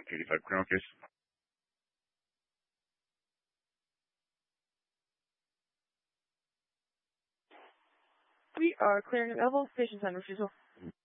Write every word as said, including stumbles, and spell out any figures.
eighty-five criminal case. We are clearing available. Station ten refusal.